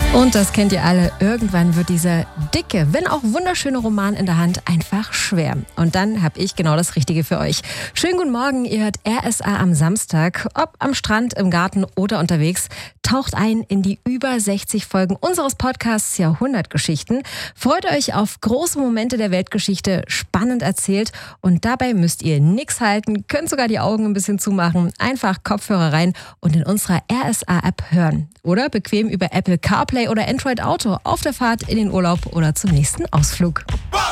Und das kennt ihr alle, irgendwann wird dieser dicke, wenn auch wunderschöne Roman in der Hand einfach schwer. Und dann habe ich genau das Richtige für euch. Schönen guten Morgen, ihr hört RSA am Samstag, ob am Strand, im Garten oder unterwegs. Taucht ein in die über 60 Folgen unseres Podcasts Jahrhundertgeschichten. Freut euch auf große Momente der Weltgeschichte, spannend erzählt. Und dabei müsst ihr nichts halten, könnt sogar die Augen ein bisschen zumachen, einfach Kopfhörer rein und in unserer RSA-App hören. Oder bequem über Apple CarPlay oder Android Auto auf der Fahrt in den Urlaub oder zum nächsten Ausflug.